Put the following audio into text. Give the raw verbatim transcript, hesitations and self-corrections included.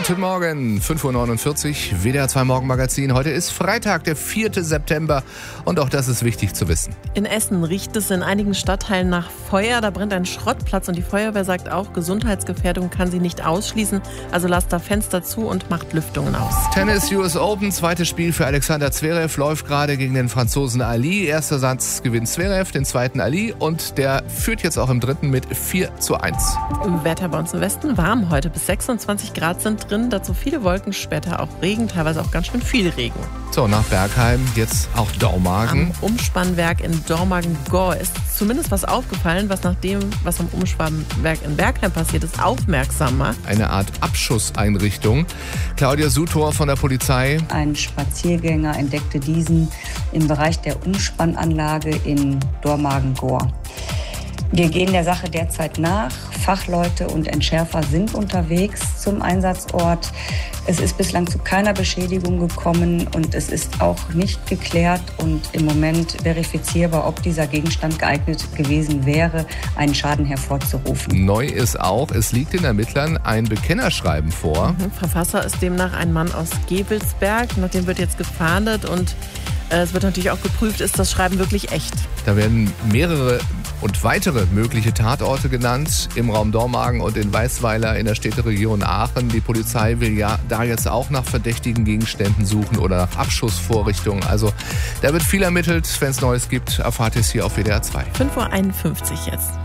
Guten Morgen, fünf Uhr neunundvierzig, W D R zwei Morgenmagazin. Heute ist Freitag, der vierte September und auch das ist wichtig zu wissen. In Essen riecht es in einigen Stadtteilen nach Feuer. Da brennt ein Schrottplatz und die Feuerwehr sagt auch, Gesundheitsgefährdung kann sie nicht ausschließen. Also lasst da Fenster zu und macht Lüftungen aus. Tennis U S Open, zweites Spiel für Alexander Zverev, läuft gerade gegen den Franzosen Ali. Erster Satz gewinnt Zverev, den zweiten Ali und der führt jetzt auch im dritten mit vier zu eins. Wetter bei uns im Westen warm heute, bis sechsundzwanzig Grad sind drin, dazu viele Wolken, später auch Regen, teilweise auch ganz schön viel Regen. So, nach Bergheim jetzt auch Dormagen. Am Umspannwerk in Dormagen-Gohr ist zumindest was aufgefallen, was nach dem, was am Umspannwerk in Bergheim passiert ist, aufmerksam macht. Eine Art Abschusseinrichtung. Claudia Sutor von der Polizei. Ein Spaziergänger entdeckte diesen im Bereich der Umspannanlage in Dormagen-Gohr. Wir gehen der Sache derzeit nach. Fachleute und Entschärfer sind unterwegs zum Einsatzort. Es ist bislang zu keiner Beschädigung gekommen und es ist auch nicht geklärt und im Moment verifizierbar, ob dieser Gegenstand geeignet gewesen wäre, einen Schaden hervorzurufen. Neu ist auch, es liegt den Ermittlern ein Bekennerschreiben vor. Mhm, Verfasser ist demnach ein Mann aus Gevelsberg. Nach dem wird jetzt gefahndet und äh, es wird natürlich auch geprüft, ist das Schreiben wirklich echt. Da werden mehrere und weitere mögliche Tatorte genannt im Raum Dormagen und in Weißweiler in der Städteregion Aachen. Die Polizei will ja da jetzt auch nach verdächtigen Gegenständen suchen oder nach Abschussvorrichtungen. Also da wird viel ermittelt. Wenn es Neues gibt, erfahrt ihr es hier auf W D R zwei. fünf Uhr einundfünfzig jetzt.